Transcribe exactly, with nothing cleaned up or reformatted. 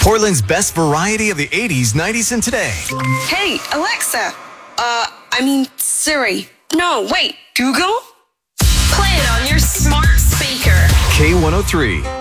Portland's best variety of the eighties, nineties, and today. Hey, Alexa. Uh, I mean, Siri. No, wait, Google? Play it on your smart speaker. K one oh three.